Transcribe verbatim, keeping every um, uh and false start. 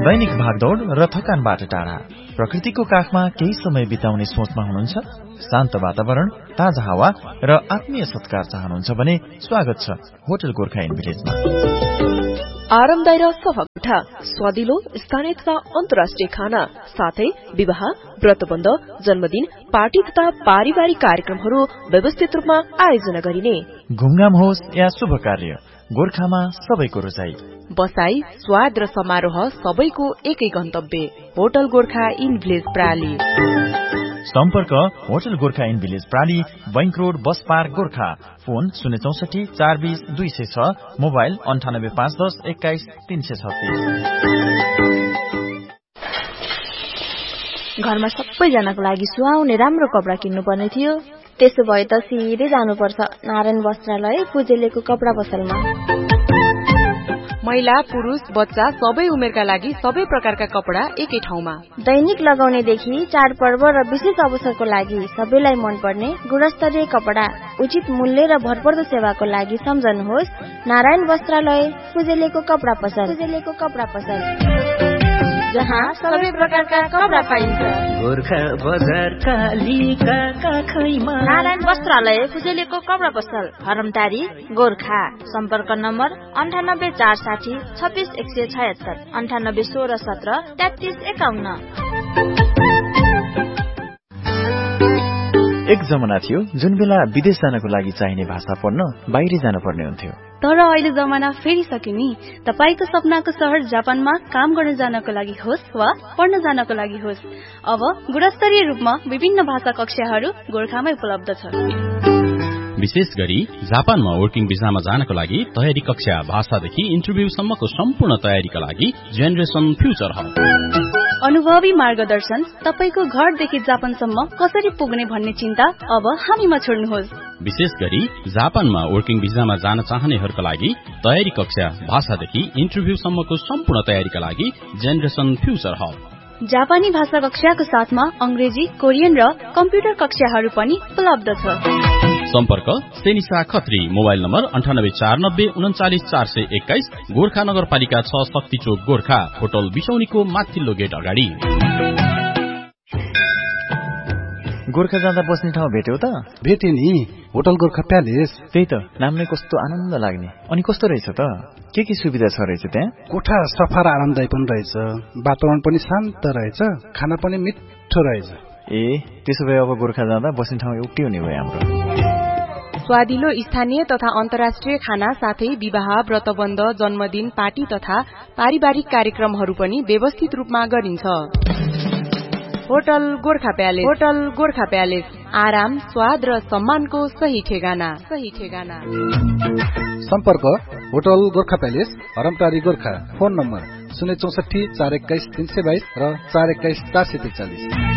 दैनिक भागदौड र थकानबाट टाढा प्रकृतिको काखमा केही समय बिताउने सोचमा हुनुहुन्छ? शान्त वातावरण, ताजा हावा र आत्मीय सत्कार चाहनुहुन्छ भने स्वागत छ होटल गोर्खा इन भिलेजमा। आरामदायी र सफा स्वादिलो स्थानीय तथा अन्तर्राष्ट्रिय खाना साथै विवाह, व्रतबन्ध, जन्मदिन, पार्टी तथा पारिवारिक कार्यक्रमहरू व्यवस्थित रूपमा आयोजना गरिने। घुमघाम होस् या शुभ कार्य, गोर्खामा सबैको रोजाई, बसाई, स्वाद र समारोह सबैको एकै गन्तव्य होटल गोर्खा इन भिलेज प्राली। सम्पर्क hotel Gorkha in village प्राली, bank road, bus park, Gorkha. Phone शून्य चौसठी चार बीस दुई सय छ, मोबाइल अन्ठानब्बे पाँच दस एक्काइस तीन सय छत्तीस। घरमा सबैजनाको लागि सुहाउने राम्रो कपडा किन्नु पर्ने थियो। त्यसो भए त सिधै जानुपर्छ नारायण वस्त्रालय फुजेलेको कपडा पसलमा। महिला, पुरुष, बच्चा सबै उमेरका लागि सबै प्रकारका कपडा एकै ठाउँमा। दैनिक लगाउनेदेखि चाडपर्व र विशेष अवसरको लागि सबैलाई मनपर्ने गुणस्तरीय कपडा उचित मूल्य र भरपर्दो सेवाको लागि सम्झनुहोस् नारायण वस्त्रालय फुजेलेको कपडा पसल। फुजेलेको कपडा पसल जहाँ सबै प्रकारका कपडा पाइन्छ। गोर्खा बजार कालीका काखैमा नारायण वस्त्रालय फुजेलेको कपडा पसल, हरमटारी, गोर्खा। सम्पर्क नम्बर अन्ठानब्बे चार साठी छब्बिस एक सय छयत्तर, अन्ठानब्बे सोह्र सत्र तेत्तिस एकाउन्न। एक जमाना थियो जुन बेला विदेश जानको लागि चाहिने भाषा पढ्न बाहिर जानुपर्ने हुन्थ्यो। तर अहिले जमाना फेरिसक्यो नि। तपाईको सपनाको शहर जापानमा काम गर्न जानको लागि होस् वा पढ्न जानको लागि होस्, अब गुणस्तरीय रूपमा विभिन्न भाषा कक्षाहरू गोर्खामै उपलब्ध छ। विशेष गरी जापानमा वर्किङ भिसामा जानको लागि तयारी कक्षा, भाषादेखि इन्टरभ्यूसम्मको सम्पूर्ण तयारीका लागि जेनरेसन फ्युचर हब। अनुभवी मार्गदर्शन, तपाईको घरदेखि जापानसम्म कसरी पुग्ने भन्ने चिन्ता अब हामीमा छोड्नुहोस्। विशेष गरी जापानमा वर्किङ भिसामा जान चाहनेहरूका लागि तयारी कक्षा, भाषादेखि इन्टरभ्यूसम्मको सम्पूर्ण तयारीका लागि जेनरेसन फ्युचर हब। जापानी भाषा कक्षाको साथमा अंग्रेजी, कोरियन र कम्प्युटर कक्षाहरू पनि उपलब्ध छ। सम्पर्क सेनिसा खत्री, मोबाइल नम्बर अन्ठानब्बे चार नब्बे उन्चालिस चार सय एक्काइस, गोर्खा नगरपालिका छ, शक्ति चोक, गोर्खा। होटल बिसौनीको माथिल्लो गेट अगाडि। गोर्खा जाँदा बस्ने ठाउँ भेट्यौ त? भेटे नि, होटल गोर्खा प्यालेस। त्यही त, नाम नै कस्तो आनन्द लाग्ने। अनि कस्तो रहेछ त? के के सुविधा छ रहेछ त्यहाँ? कोठा सफा र आरामदायी पनि रहेछ, वातावरण पनि शान्त रहेछ, खाना पनि मिठो रहेछ। ए, त्यसो भए अब गोर्खा जाँदा बस्ने ठाउँ एउटै हुने भयो हाम्रो। स्वादिलो स्थानीय तथा अन्तर्राष्ट्रिय खाना साथै विवाह, व्रतबन्ध, जन्मदिन, पार्टी तथा पारिवारिक कार्यक्रमहरू पनि व्यवस्थित रूपमा गरिन्छ। Hotel Gorkha palace. Hotel Gorkha palace आराम, स्वाद र सम्मानको सही ठेगाना। सही ठेगाना। सम्पर्क hotel Gorkha palace, हरमटारी, Gorkha. Phone number शून्य चौसठी चार एक्काइस तीन सय बाइस र चार एक्काइस चार सय त्रिचालिस।